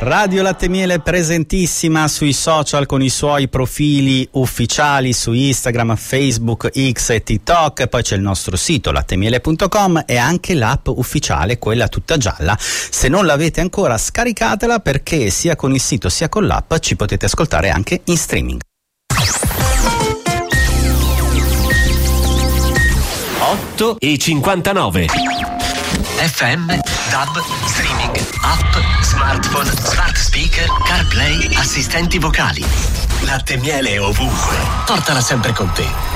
Radio Latte Miele presentissima sui social con i suoi profili ufficiali su Instagram, Facebook, X e TikTok, poi c'è il nostro sito lattemiele.com e anche l'app ufficiale, quella tutta gialla. Se non l'avete ancora, scaricatela, perché sia con il sito sia con l'app ci potete ascoltare anche in streaming. 8:59 FM, DAB, streaming, app, smartphone, smart speaker, CarPlay, assistenti vocali. Latte Miele ovunque. Portala sempre con te.